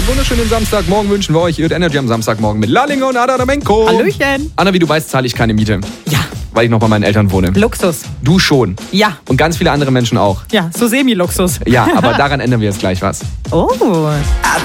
einen wunderschönen Samstagmorgen wünschen wir euch. Ihr hört Energy am Samstagmorgen mit Lallinger und Adamenko. Hallöchen. Anna, wie du weißt, zahle ich keine Miete. Ja, Weil ich noch bei meinen Eltern wohne. Luxus. Du schon. Ja, Und ganz viele andere Menschen auch. ja, so Semi-Luxus. Ja, aber daran ändern wir jetzt gleich was. Oh.